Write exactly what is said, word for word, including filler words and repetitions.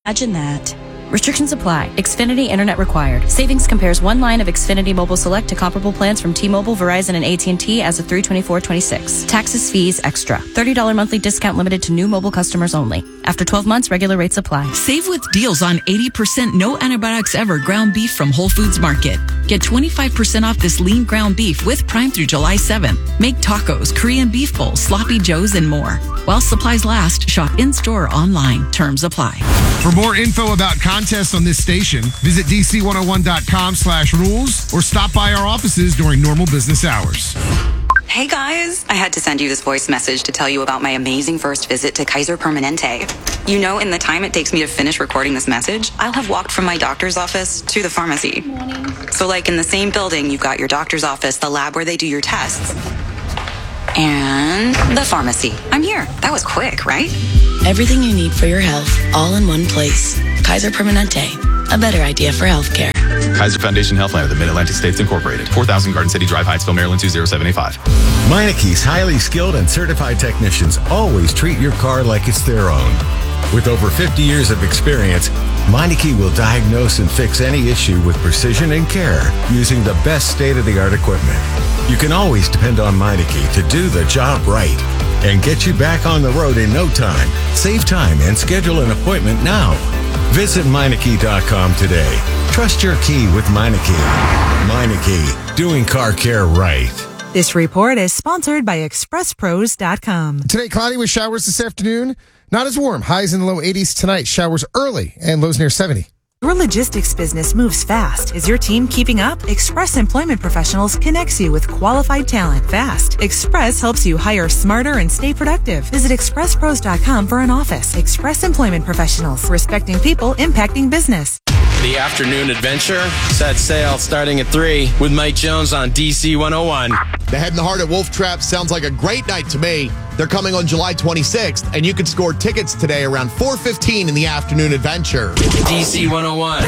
Imagine that. Restrictions apply. Xfinity Internet required. Savings compares one line of Xfinity Mobile Select to comparable plans from T-Mobile, Verizon, and A T and T as of three twenty-four twenty-six. Taxes, fees, extra. thirty dollars monthly discount limited to new mobile customers only. After twelve months, regular rates apply. Save with deals on eighty percent no antibiotics ever ground beef from Whole Foods Market. Get twenty-five percent off this lean ground beef with Prime through July seventh. Make tacos, Korean beef bowls, sloppy joes, and more. While supplies last, shop in-store or online. Terms apply. For more info about contests on this station, visit D C one oh one dot com slash rules or stop by our offices during normal business hours. Hey guys, I had to send you this voice message to tell you about my amazing first visit to Kaiser Permanente. You know, in the time it takes me to finish recording this message, I'll have walked from my doctor's office to the pharmacy. So like in the same building, you've got your doctor's office, the lab where they do your tests, and the pharmacy. I'm here. That was quick, right? Everything you need for your health, all in one place. Kaiser Permanente, a better idea for healthcare. Kaiser Foundation Health Plan of the Mid-Atlantic States Incorporated. four thousand Garden City Drive, Hyattsville, Maryland, two zero seven eight five. Meineke's highly skilled and certified technicians always treat your car like it's their own. With over fifty years of experience, Meineke will diagnose and fix any issue with precision and care using the best state-of-the-art equipment. You can always depend on Meineke to do the job right and get you back on the road in no time. Save time and schedule an appointment now. Visit Meineke dot com today. Trust your key with Meineke. Meineke, doing car care right. This report is sponsored by Express Pros dot com. Today, cloudy with showers this afternoon. Not as warm. Highs in the low eighties tonight. Showers early and lows near seventy. Your logistics business moves fast. Is your team keeping up? Express Employment Professionals connects you with qualified talent fast. Express helps you hire smarter and stay productive. Visit Express Pros dot com for an office. Express Employment Professionals, respecting people, impacting business. The afternoon adventure set sail starting at three with Mike Jones on D C one oh one. The Head and the Heart at Wolf Trap sounds like a great night to me. They're coming on July twenty-sixth, and you can score tickets today around four fifteen in the afternoon adventure. D C one oh one.